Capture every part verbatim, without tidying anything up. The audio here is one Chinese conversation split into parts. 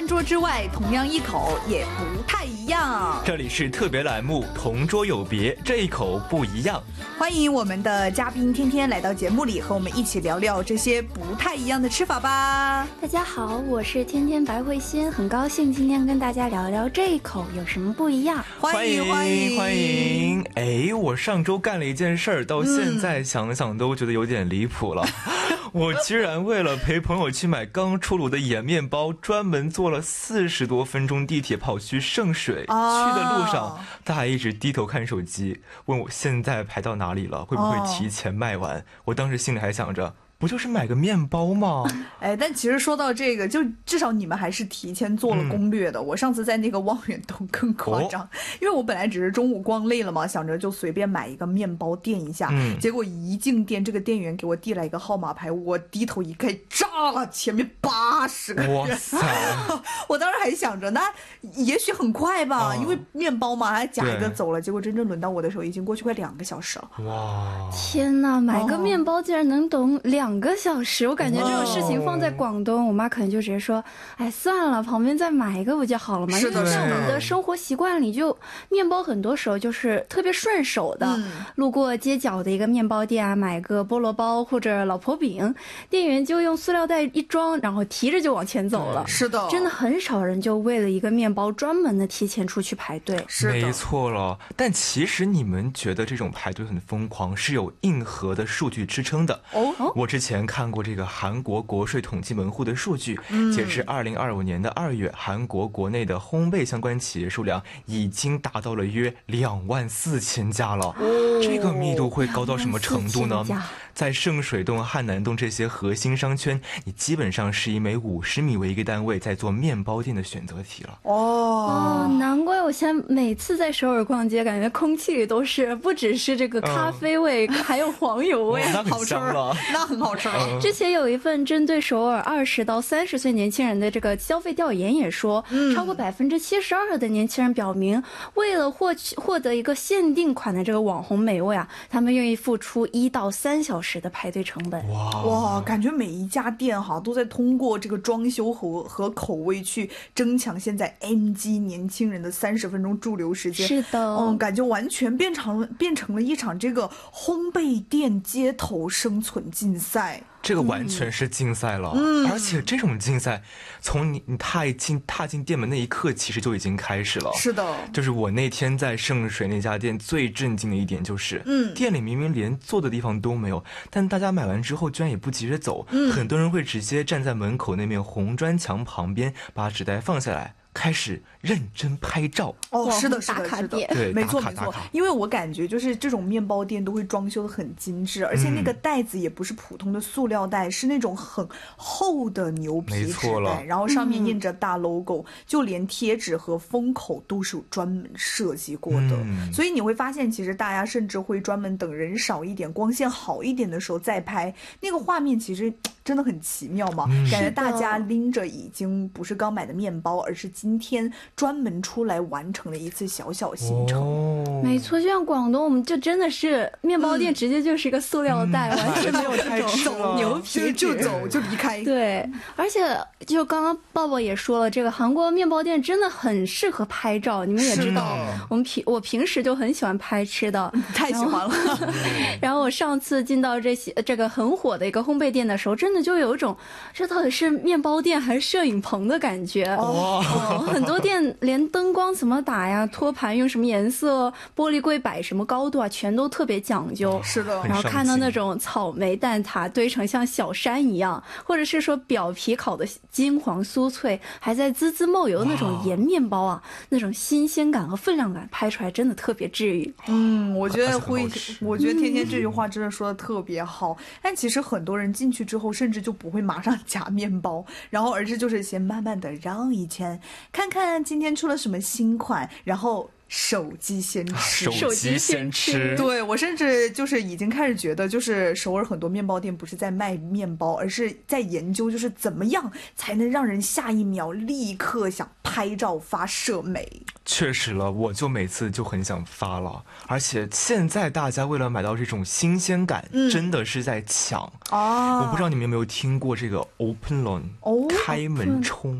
餐桌之外，同样一口也不太一样。 这里是特别栏目《同桌有别》，这一口不一样。 欢迎我们的嘉宾天天来到节目里，和我们一起聊聊这些不太一样的吃法吧。 大家好，我是天天白慧欣，很高兴今天跟大家聊聊这一口有什么不一样。 欢迎欢迎欢迎！哎，我上周干了一件事儿，到现在想想都觉得有点离谱了。嗯我居然为了陪朋友去买刚出炉的盐面包，专门坐了四十多分钟地铁跑去圣水。 啊、 去的路上，他还一直低头看手机，问我现在排到哪里了，会不会提前卖完。哦、我当时心里还想着，不就是买个面包吗？ 哎，但其实说到这个，就至少你们还是提前做了攻略的。嗯、我上次在那个望远洞更夸张，哦、因为我本来只是中午逛累了嘛，想着就随便买一个面包垫一下。嗯、结果一进店，这个店员给我递来一个号码牌，我低头一看，炸了，前面八十个人。 哇塞！ 我当时还想着，那也许很快吧，哦、因为面包嘛，还夹一个走了。结果真正轮到我的时候，已经过去快两个小时了。 哇！ 天哪，买个面包竟然能等两。两个小时，我感觉这种事情放在广东，我妈可能就直接说：“哎，算了，旁边再买一个不就好了吗？” 是的， 因为在我们的生活习惯里，就面包很多时候就是特别顺手的。嗯、路过街角的一个面包店啊，买个菠萝包或者老婆饼，店员就用塑料袋一装，然后提着就往前走了。 是的， 真的很少人就为了一个面包专门的提前出去排队。 是的， 没错了。但其实你们觉得这种排队很疯狂，是有硬核的数据支撑的。哦，我之前看过这个韩国国税统计门户的数据，嗯、截至二零二五年的二月，韩国国内的烘焙相关企业数量已经达到了约两万四千家了。哦、这个密度会高到什么程度呢？在圣水洞、汉南洞这些核心商圈，你基本上是以每五十米为一个单位在做面包店的选择题了。 哦，难怪我现在每次在首尔逛街，感觉空气里都是不只是这个咖啡味，嗯、还有黄油味， 那很香了， 那很好吃了。 之前有一份针对首尔二十到三十岁年轻人的这个消费调研也说，嗯、超过百分之七十二的年轻人表明，为了获取获得一个限定款的这个网红美味啊，他们愿意付出一到三小时的排队成本。 哇哇，感觉每一家店哈都在通过这个装修和和口味去争抢现在 M G 年轻人的三十分钟驻留时间。 是的， 嗯，感觉完全变成变成了一场这个烘焙店街头生存竞赛。 这个完全是竞赛了，嗯、而且这种竞赛从你你踏进踏进店门那一刻，其实就已经开始了。 是的， 就是我那天在圣水那家店最震惊的一点就是，嗯，店里明明连坐的地方都没有，但大家买完之后居然也不急着走，嗯、很多人会直接站在门口那面红砖墙旁边，把纸袋放下来，开始认真拍照。 哦，是的，是的，是的， 对， 没错没错。因为我感觉就是这种面包店都会装修的很精致，而且那个袋子也不是普通的塑料袋，嗯、是那种很厚的牛皮纸袋，然后上面印着大 logo，嗯、就连贴纸和封口都是有专门设计过的。嗯、所以你会发现，其实大家甚至会专门等人少一点、光线好一点的时候再拍，那个画面其实真的很奇妙嘛。嗯、感觉大家拎着已经不是刚买的面包，而是今天专门出来完成了一次小小行程。 哦、 没错，就像广东，我们就真的是面包店直接就是一个塑料袋，嗯、完全没有这种走牛皮就走就离开。 对，而且就刚刚抱抱也说了，这个韩国面包店真的很适合拍照。你们也知道，我们平我平时就很喜欢拍吃的， 太喜欢了。 然后我上次进到这些这个很火的一个烘焙店的时候，真的就有一种这到底是面包店还是摄影棚的感觉。哦，哦很多店连灯光怎么打呀，托盘用什么颜色，玻璃柜摆什么高度啊，全都特别讲究。 是的， 然后看到那种草莓蛋挞堆成像小山一样，或者是说表皮烤的金黄酥脆，还在滋滋冒油的那种盐面包啊，那种新鲜感和分量感拍出来真的特别治愈。 嗯，我觉得会，我觉得天天这句话真的说的特别好。嗯、但其实很多人进去之后，甚至就不会马上夹面包，然后而是就是先慢慢的绕一圈，看看今天出了什么新款，然后手机先吃， 手机先吃。 对，我甚至就是已经开始觉得，就是首尔很多面包店不是在卖面包，而是在研究就是怎么样才能让人下一秒立刻想拍照发社美。 确实了，我就每次就很想发了，而且现在大家为了买到这种新鲜感，嗯、真的是在抢啊！我不知道你们有没有听过这个 Open Run、哦、开门冲。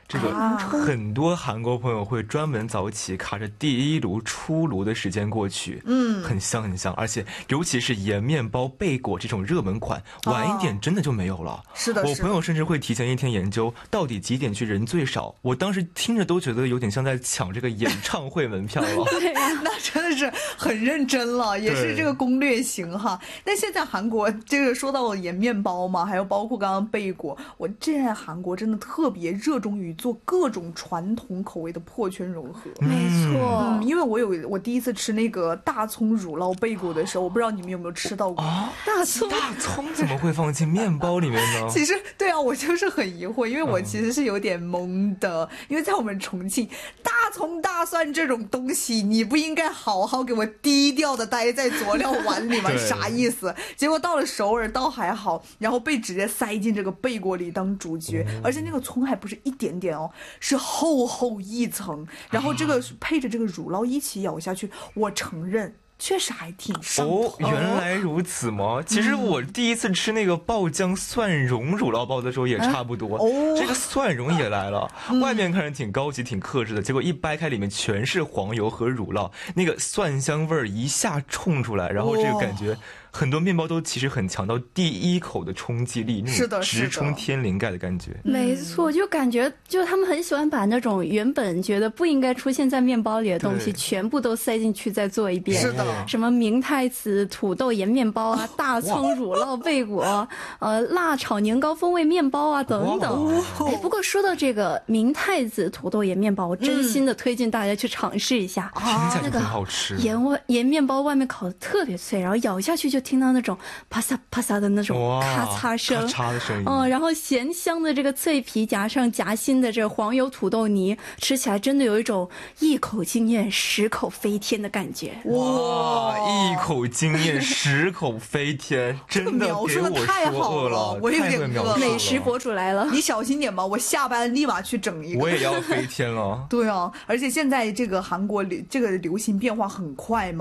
这个很多韩国朋友会专门早起卡着第一炉出炉的时间过去，嗯，很香很香，而且尤其是盐面包贝果这种热门款，晚一点真的就没有了。哦、 是的， 我朋友甚至会提前一天研究到底几点去人最少，我当时听着都觉得有点像在抢这个演唱会门票了。 对啊，那真的是很认真了，也是这个攻略型哈。但现在韩国这个说到了盐面包嘛，还有包括刚刚贝果，我这在韩国真的特别热衷于做各种传统口味的破圈融合。 没错、 嗯，因为我有我第一次吃那个大葱乳酪贝果的时候，我不知道你们有没有吃到过。 啊， 大葱大葱怎么会放进面包里面呢？ 其实对啊，我就是很疑惑，因为我其实是有点懵的，嗯、因为在我们重庆，大葱大蒜这种东西，你不应该好好给我低调的待在佐料碗里吗？啥意思？结果到了首尔倒还好，然后被直接塞进这个贝果里当主角，而且那个葱还不是一点点哦，是厚厚一层，然后这个配着这个乳酪一起咬下去，我承认确实还挺上头。 哦，原来如此吗？其实我第一次吃那个爆浆蒜蓉乳酪包的时候也差不多， 哦、 这个蒜蓉也来了，外面看着挺高级挺克制的，结果一掰开里面全是黄油和乳酪，那个蒜香味儿一下冲出来，然后这个感觉。很多面包都其实很强到第一口的冲击力，那种直冲天灵盖的感觉。 没错，就感觉就他们很喜欢把那种原本觉得不应该出现在面包里的东西全部都塞进去再做一遍。 是的， 什么明太子土豆盐面包啊，大葱乳酪贝果，呃，辣炒年糕风味面包啊等等。哎，不过说到这个明太子土豆盐面包，我真心的推荐大家去尝试一下。 听起来就很好吃。 盐外盐面包外面烤的特别脆，然后咬下去就听到那种啪嚓啪嚓的那种咔嚓声， 咔嚓的声音。 嗯，然后咸香的这个脆皮夹上夹心的这个黄油土豆泥，吃起来真的有一种一口惊艳十口飞天的感觉。 哇，一口惊艳十口飞天，真的给我太好了，我有点饿。 美食博主来了， 你小心点吧，我下班立马去整一个。 我也要飞天了。 对啊，而且现在这个韩国这个流行变化很快嘛。